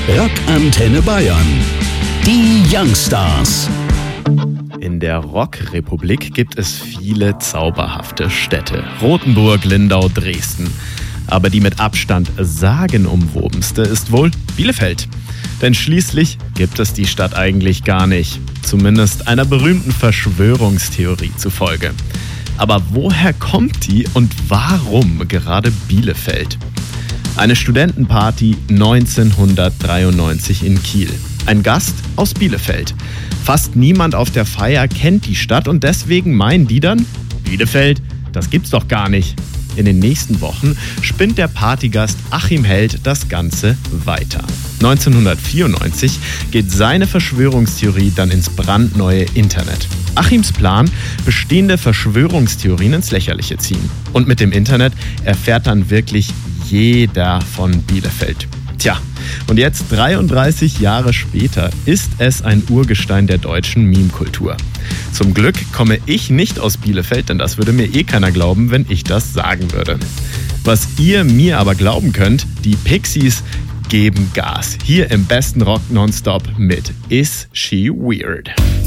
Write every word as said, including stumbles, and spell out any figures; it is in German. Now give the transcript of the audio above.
Rockantenne Bayern. Die Youngstars. In der Rockrepublik gibt es viele zauberhafte Städte. Rothenburg, Lindau, Dresden. Aber die mit Abstand sagenumwobenste ist wohl Bielefeld. Denn schließlich gibt es die Stadt eigentlich gar nicht. Zumindest einer berühmten Verschwörungstheorie zufolge. Aber woher kommt die und warum gerade Bielefeld? Eine Studentenparty neunzehnhundertdreiundneunzig in Kiel. Ein Gast aus Bielefeld. Fast niemand auf der Feier kennt die Stadt und deswegen meinen die dann, Bielefeld, das gibt's doch gar nicht. In den nächsten Wochen spinnt der Partygast Achim Held das Ganze weiter. neunzehnhundertvierundneunzig geht seine Verschwörungstheorie dann ins brandneue Internet. Achims Plan, bestehende Verschwörungstheorien ins Lächerliche ziehen. Und mit dem Internet erfährt dann wirklich jeder von Bielefeld. Tja, und jetzt dreiunddreißig Jahre später ist es ein Urgestein der deutschen Meme-Kultur. Zum Glück komme ich nicht aus Bielefeld, denn das würde mir eh keiner glauben, wenn ich das sagen würde. Was ihr mir aber glauben könnt, die Pixies geben Gas. Hier im besten Rock Nonstop mit Is She Weird.